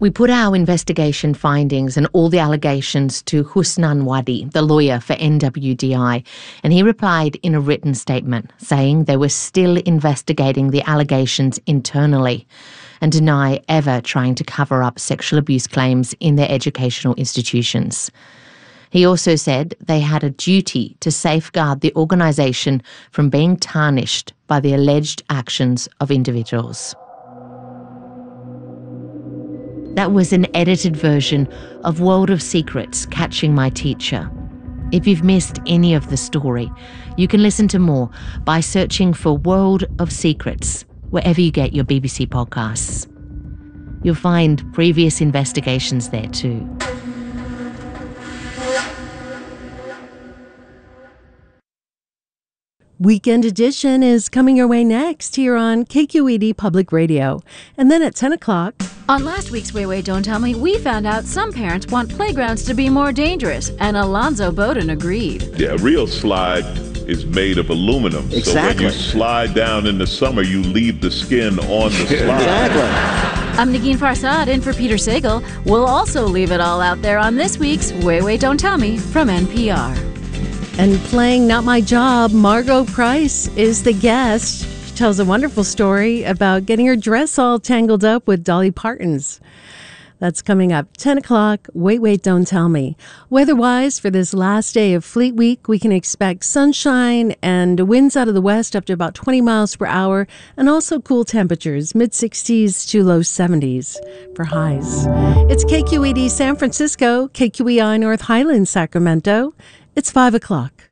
We put our investigation findings and all the allegations to Husnan Wadi, the lawyer for NWDI, and he replied in a written statement saying they were still investigating the allegations internally and deny ever trying to cover up sexual abuse claims in their educational institutions. He also said they had a duty to safeguard the organisation from being tarnished by the alleged actions of individuals. That was an edited version of World of Secrets, Catching My Teacher. If you've missed any of the story, you can listen to more by searching for World of Secrets wherever you get your BBC podcasts. You'll find previous investigations there too. Weekend Edition is coming your way next here on KQED Public Radio. And then at 10 o'clock... On last week's Wait, Wait, Don't Tell Me, we found out some parents want playgrounds to be more dangerous, and Alonzo Bowden agreed. Yeah, a real slide is made of aluminum. Exactly. So when you slide down in the summer, you leave the skin on the slide. Exactly. I'm Negin Farsad in for Peter Sagal. We'll also leave it all out there on this week's Wait, Wait, Don't Tell Me from NPR. And playing Not My Job, Margot Price is the guest. She tells a wonderful story about getting her dress all tangled up with Dolly Parton's. That's coming up 10 o'clock. Wait, Wait, Don't Tell Me. Weather-wise, for this last day of Fleet Week, we can expect sunshine and winds out of the west up to about 20 miles per hour, and also cool temperatures, mid-60s to low 70s for highs. It's KQED San Francisco, KQEI North Highlands, Sacramento. It's 5 o'clock.